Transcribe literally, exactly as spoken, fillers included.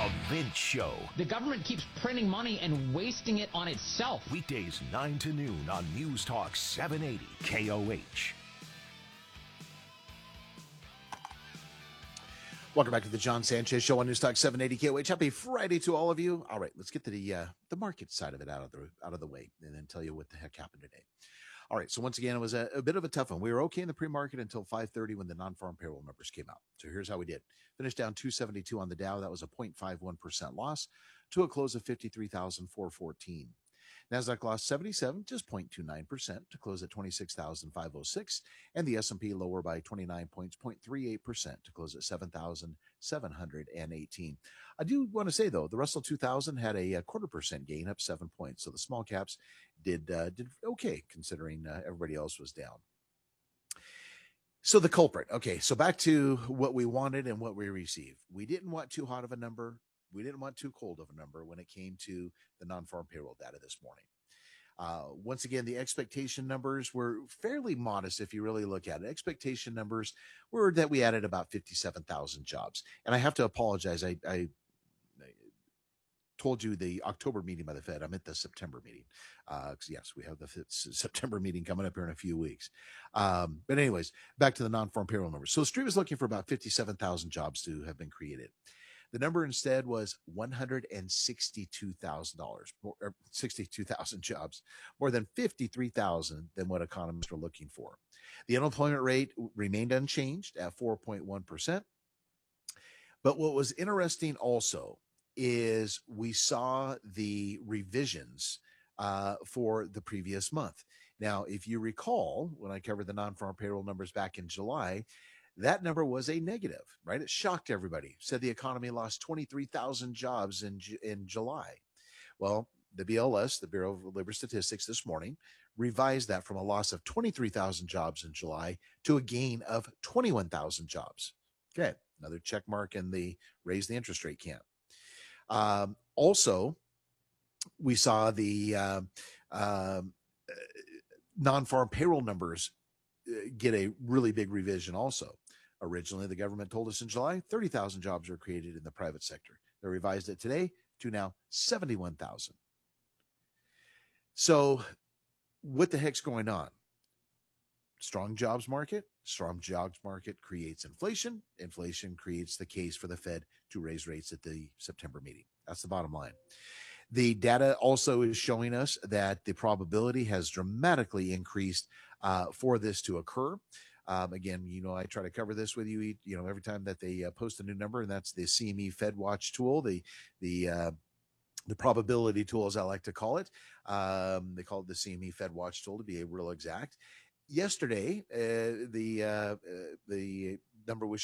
The Vince Show. The government keeps printing money and wasting it on itself. Weekdays nine to noon on News Talk seven eighty K O H. Welcome back to the John Sanchez Show on News Talk seven eighty K O H. Happy Friday to all of you. All right, let's get to the uh, the market side of it out of the out of the way, and then tell you what the heck happened today. All right, so once again, it was a, a bit of a tough one. We were okay in the pre-market until five thirty when the non-farm payroll numbers came out. So here's how we did. Finished down two seventy-two on the Dow. That was a zero point five one percent loss to a close of fifty-three thousand four hundred fourteen. NASDAQ lost seventy-seven, just zero point two nine percent to close at twenty-six thousand five hundred six. And the S and P lower by twenty-nine points, zero point three eight percent to close at seven thousand seven hundred eighteen. I do want to say, though, the Russell two thousand had a, a quarter percent gain, up seven points. So the small caps did uh, did okay, considering uh, everybody else was down. So the culprit. Okay, so back to what we wanted and what we received. We didn't want too hot of a number. We didn't want too cold of a number when it came to the non-farm payroll data this morning. Uh, once again, the expectation numbers were fairly modest if you really look at it. Expectation numbers were that we added about fifty-seven thousand jobs. And I have to apologize. I, I, I told you the October meeting by the Fed. I'm at the September meeting. Uh, yes, we have the September meeting coming up here in a few weeks. Um, but anyways, back to the non-farm payroll numbers. So the street was looking for about fifty-seven thousand jobs to have been created. The number instead was one hundred sixty-two thousand dollars, or sixty-two thousand jobs, more than fifty-three thousand than what economists were looking for. The unemployment rate remained unchanged at four point one percent. But what was interesting also is we saw the revisions uh, for the previous month. Now, if you recall, when I covered the non-farm payroll numbers back in July, that number was a negative, right? It shocked everybody. Said the economy lost twenty-three thousand jobs in in July. Well, the B L S, the Bureau of Labor Statistics, this morning revised that from a loss of twenty-three thousand jobs in July to a gain of twenty-one thousand jobs. Okay, another check mark in the raise the interest rate camp. Um, also, we saw the uh, uh, non-farm payroll numbers get a really big revision also. Originally, the government told us in July, thirty thousand jobs were created in the private sector. They revised it today to now seventy-one thousand. So what the heck's going on? Strong jobs market. Strong jobs market creates inflation. Inflation creates the case for the Fed to raise rates at the September meeting. That's the bottom line. The data also is showing us that the probability has dramatically increased uh, for this to occur. Um, again, you know, I try to cover this with you, you know, every time that they uh, post a new number, and that's the C M E Fed Watch tool, the the uh, the probability tool, as I like to call it. Um, they call it the C M E Fed Watch tool to be a real exact. Yesterday, uh, the uh, uh, the number was